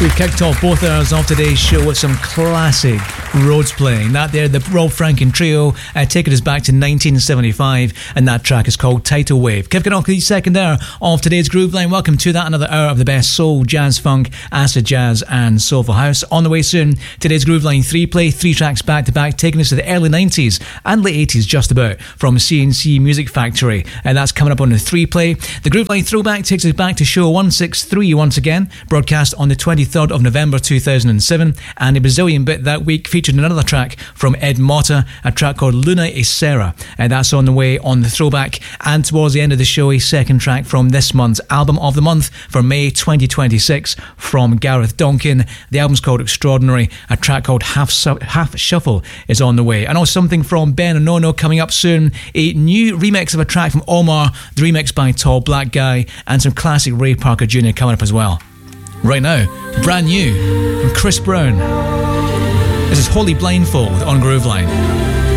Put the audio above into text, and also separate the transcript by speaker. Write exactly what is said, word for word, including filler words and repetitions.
Speaker 1: We've kicked off both hours of today's show with some classic Rhodes playing. That there, the Rob Franken Trio, uh, taking us back to nineteen seventy-five, and that track is called Tidal Wave. Kicking off the second hour of today's Groove Line. Welcome to that, another hour of the best soul, jazz, funk, acid jazz, and soulful house. On the way soon, today's Groove Line three play, three tracks back to back, taking us to the early nineties and late eighties, just about, from C and C Music Factory, and that's coming up on the three play. The Groove Line throwback takes us back to show one sixty-three once again, broadcast on the twenty-third of November two thousand seven, and a Brazilian bit that week featured another track from Ed Motta, a track called Luna e Serra, and that's on the way on the throwback. And towards the end of the show, a second track from this month's album of the month for May twenty twenty-six from Gareth Donkin. The album's called Extraordinary. A track called Half, Su- Half Shuffle is on the way. And also something from Ben Onono coming up soon, a new remix of a track from Omar, the remix by Tall Black Guy, and some classic Ray Parker Junior coming up as well. Right now, brand new from Chris Brown. This is Holy Blindfold on Groove Line.